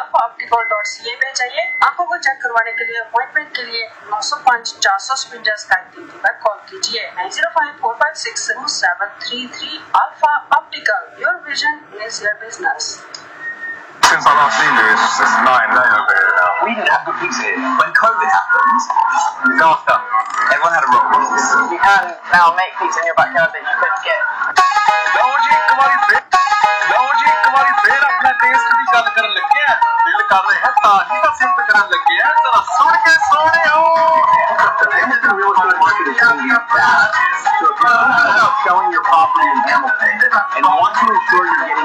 alphaoptical.ca पे जाइए। आंखों को चेक करवाने के लिए अपॉइंटमेंट के लिए 905 400 स्क्वायर पर कॉल कीजिए। 9054560733 Alpha Optical. Your vision is your business. Since I last seen you, it's night and day over here now. We didn't have good pizza here. When COVID happened, disaster. Everyone had a rock box. You can now make pizza in your backyard that you couldn't get. ਲਓ ਜੀ ਇੱਕ ਵਾਰੀ ਫੇਰ ਆਪਣਾ taste ਦੀ ਗੱਲ ਕਰਨ ਲੱਗੇ ਆ। ਦਿਲ ਕਰ ਰਿਹਾ ਤਾਂ ਹੀ ਤਾਂ ਸਿਫਤ ਕਰਨ ਲੱਗੇ ਆ। ਜ਼ਰਾ ਸੁਣ ਕੇ ਸੋਹਣਿਓ।